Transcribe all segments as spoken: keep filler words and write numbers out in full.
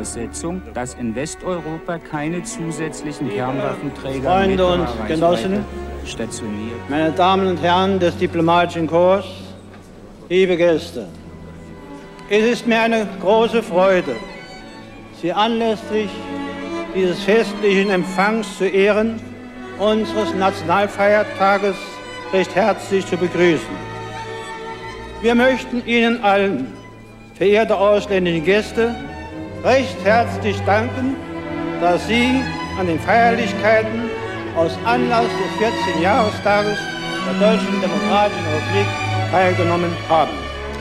Voraussetzung, dass in Westeuropa keine zusätzlichen Kernwaffenträger Freunde und Genossen, stationiert. Meine Damen und Herren des diplomatischen Korps, liebe Gäste, es ist mir eine große Freude, Sie anlässlich dieses festlichen Empfangs zu Ehren unseres Nationalfeiertages recht herzlich zu begrüßen. Wir möchten Ihnen allen, verehrte ausländische Gäste, recht herzlich danken, dass Sie an den Feierlichkeiten aus Anlass des vierzehnten Jahrestages der Deutschen Demokratischen Republik teilgenommen haben.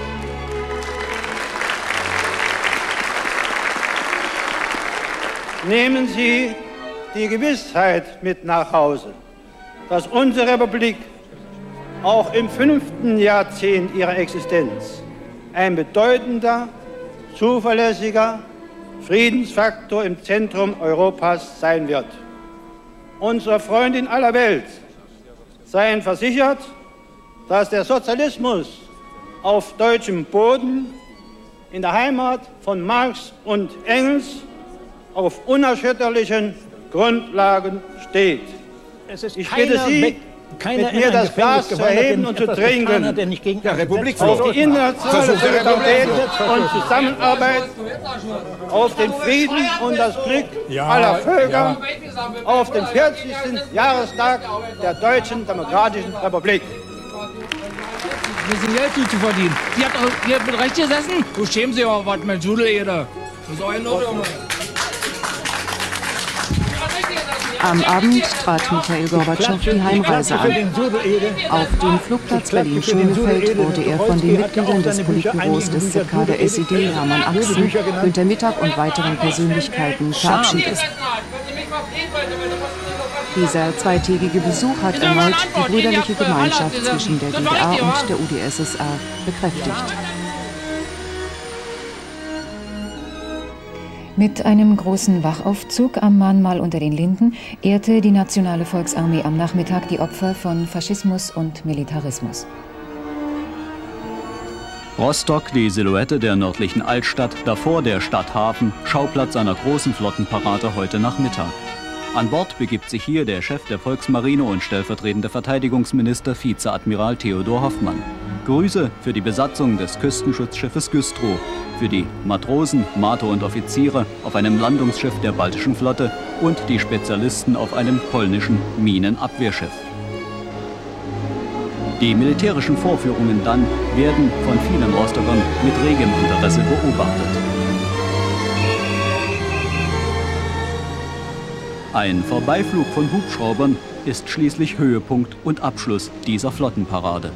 Nehmen Sie die Gewissheit mit nach Hause, dass unsere Republik auch im fünften Jahrzehnt ihrer Existenz ein bedeutender, zuverlässiger Friedensfaktor im Zentrum Europas sein wird. Unsere Freunde in aller Welt seien versichert, dass der Sozialismus auf deutschem Boden in der Heimat von Marx und Engels auf unerschütterlichen Grundlagen steht. Es ist ich bitte Sie, mit mir das Glas zu erheben und zu trinken der Republik auf die internationale Solidarität und Zusammenarbeit, auf den Frieden und das Glück ja, aller Völker, ja. auf den vierzigsten Jahrestag der Deutschen Demokratischen Republik. Wir sind Geld zu verdienen. Die hat auch hier mit Recht gesessen. Du schämst dich auch, was mit Judel, Ede. Das ist auch ein Junge. Am Abend trat Michail Gorbatschow die Heimreise an. Auf dem Flugplatz Berlin-Schönefeld wurde er von den Mitgliedern des Politbüros des Z K der S E D, Hermann Axen, Günter Mittag und weiteren Persönlichkeiten verabschiedet. Dieser zweitägige Besuch hat erneut die brüderliche Gemeinschaft zwischen der D D R und der U d S S R bekräftigt. Mit einem großen Wachaufzug am Mahnmal unter den Linden ehrte die Nationale Volksarmee am Nachmittag die Opfer von Faschismus und Militarismus. Rostock, die Silhouette der nördlichen Altstadt, davor der Stadthafen, Schauplatz einer großen Flottenparade heute Nachmittag. An Bord begibt sich hier der Chef der Volksmarine und stellvertretende Verteidigungsminister Vizeadmiral Theodor Hoffmann. Grüße für die Besatzung des Küstenschutzschiffes Güstrow, für die Matrosen, Mato und Offiziere auf einem Landungsschiff der Baltischen Flotte und die Spezialisten auf einem polnischen Minenabwehrschiff. Die militärischen Vorführungen dann werden von vielen Rostockern mit regem Interesse beobachtet. Ein Vorbeiflug von Hubschraubern ist schließlich Höhepunkt und Abschluss dieser Flottenparade.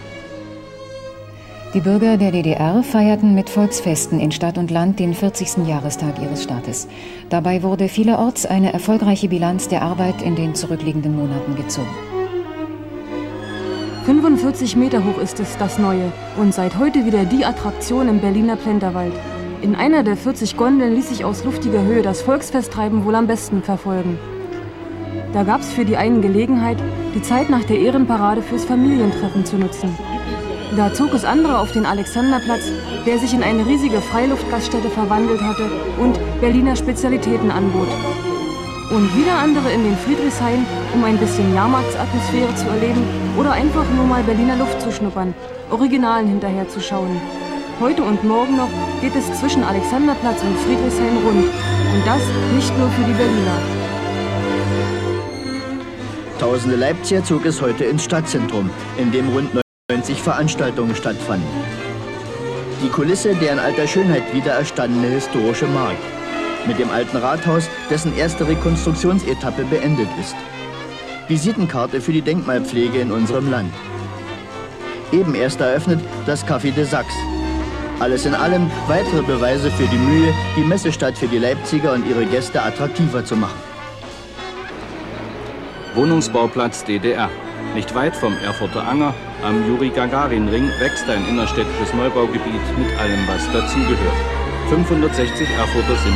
Die Bürger der D D R feierten mit Volksfesten in Stadt und Land den vierzigsten Jahrestag ihres Staates. Dabei wurde vielerorts eine erfolgreiche Bilanz der Arbeit in den zurückliegenden Monaten gezogen. fünfundvierzig Meter hoch ist es, das Neue, und seit heute wieder die Attraktion im Berliner Plenterwald. In einer der vierzig Gondeln ließ sich aus luftiger Höhe das Volksfesttreiben wohl am besten verfolgen. Da gab es für die einen Gelegenheit, die Zeit nach der Ehrenparade fürs Familientreffen zu nutzen. Da zog es andere auf den Alexanderplatz, der sich in eine riesige Freiluftgaststätte verwandelt hatte und Berliner Spezialitäten anbot. Und wieder andere in den Friedrichshain, um ein bisschen Jahrmarktsatmosphäre zu erleben oder einfach nur mal Berliner Luft zu schnuppern, Originalen hinterherzuschauen. Heute und morgen noch geht es zwischen Alexanderplatz und Friedrichshain rund. Und das nicht nur für die Berliner. Tausende Leipziger zog es heute ins Stadtzentrum, in dem rund neunzig Veranstaltungen stattfanden. Die Kulisse der in alter Schönheit wiedererstandene historische Markt. Mit dem alten Rathaus, dessen erste Rekonstruktionsetappe beendet ist. Visitenkarte für die Denkmalpflege in unserem Land. Eben erst eröffnet das Café de Sachs. Alles in allem weitere Beweise für die Mühe, die Messestadt für die Leipziger und ihre Gäste attraktiver zu machen. Wohnungsbauplatz D D R. Nicht weit vom Erfurter Anger, am Juri-Gagarin-Ring, wächst ein innerstädtisches Neubaugebiet mit allem, was dazugehört. fünfhundertsechzig Erfurter sind